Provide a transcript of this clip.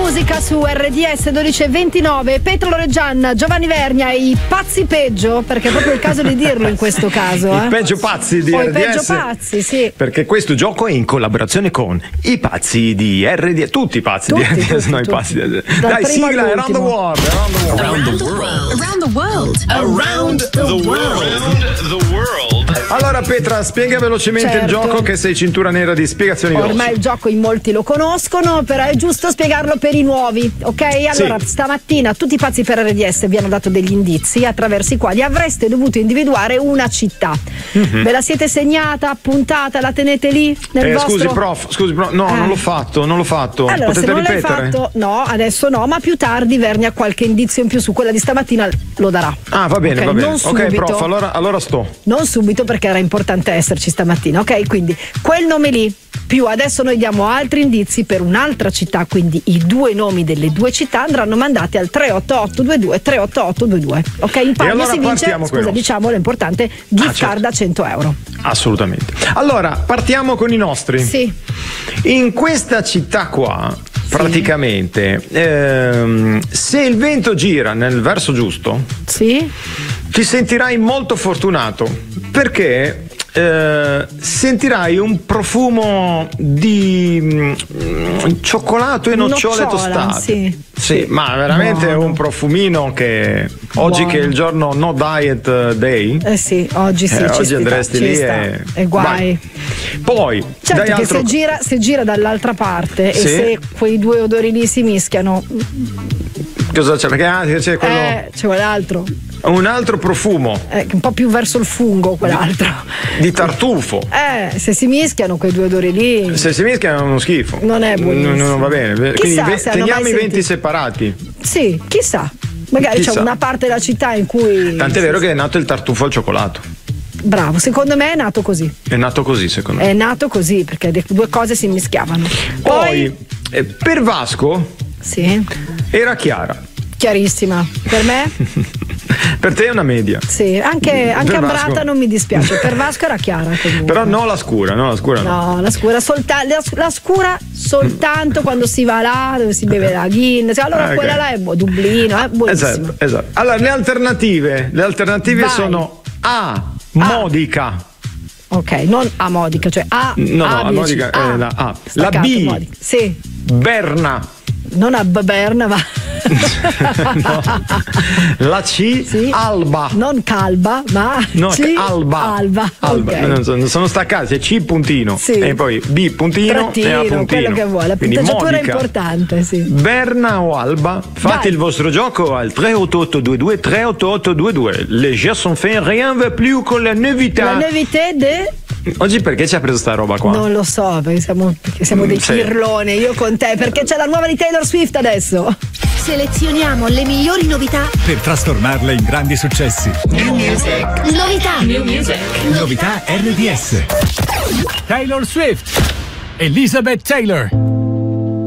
musica su RDS 12:29. Petro Loreggian, Giovanni Vernia, i pazzi peggio, perché è proprio il caso di dirlo in questo caso. I peggio pazzi di RDS. I peggio pazzi, sì. Perché questo gioco è in collaborazione con i pazzi di RDS. Tutti i pazzi di RDS, no, i pazzi di RDS. Dai, sigla Around the World. Around the world. Around the world. Around the world. Allora Petra, spiega velocemente il gioco, che sei cintura nera di spiegazioni veloci. Ormai il gioco in molti lo conoscono, però è giusto spiegarlo per i nuovi, ok? Allora, stamattina tutti i pazzi per RDS vi hanno dato degli indizi attraverso i quali avreste dovuto individuare una città. Ve la siete segnata, appuntata, la tenete lì nel vostro... Scusi prof, no, non l'ho fatto. Allora, potete se non ripetere? l'hai fatto, no, adesso no, ma più tardi Vernia qualche indizio in più su quella di stamattina lo darà. Ah, va bene, okay? va bene. Non subito, ok, prof, allora sto. Non subito, perché era importante esserci stamattina, ok? Quindi quel nome lì, più adesso noi diamo altri indizi per un'altra città, quindi i due nomi delle due città andranno mandati al 38822 38822, ok? In pago allora si vince, scusa, diciamolo, è importante, gift card da 100 euro. Assolutamente. Allora, partiamo con i nostri. Sì. In questa città qua, praticamente, se il vento gira nel verso giusto, sì, ti sentirai molto fortunato, perché sentirai un profumo di cioccolato e nocciole tostate. Sì, ma veramente è un profumino che oggi che è il giorno no diet day. Sì, oggi sì. Oggi andresti lì e guai. Vai. Poi certo che altro... se gira dall'altra parte e se quei due odori lì si mischiano, cosa c'è? Perché c'è quello. C'è quell'altro. Un altro profumo. Un po' più verso il fungo, quell'altro. Di tartufo. Se si mischiano quei due odori lì. Se si mischiano è uno schifo. Non è buonissimo. Non va bene. Chissà, quindi teniamo i venti separati. Sì, chissà. Magari c'è una parte della città in cui. Tant'è vero che è nato il tartufo al cioccolato. Bravo, secondo me è nato così. È nato così, secondo me. È nato così, perché le due cose si mischiavano. Poi per Vasco era chiara. Chiarissima. Per me? Per te è una media. Sì, anche Ambrata non mi dispiace. Per Vasco era chiara comunque. Però no la scura, no. No, la scura soltanto quando si va là dove si beve la Guinness. Allora quella là è Dublino, è buonissimo. Esatto. Allora le alternative sono A. Modica. Ok, non a Modica, cioè A. No, a Modica è la A. La B. Modica. Sì. Berna. Non a Berna, ma no. La C. Alba. Non Calba, ma C. Alba. Okay. Non sono staccati, è C puntino e poi B puntino e A puntino. Quello che vuole, la punteggiatura è importante, sì. Berna o Alba, fate il vostro gioco al 38822 38822. Les jeux sont faits, rien va plus con la novità. La novità Oggi perché ci ha preso sta roba qua? Non lo so, perché siamo dei pirlone, io con te, perché c'è la nuova di Taylor Swift adesso. Selezioniamo le migliori novità per trasformarle in grandi successi. New music. Novità RDS. Taylor Swift. Elizabeth Taylor.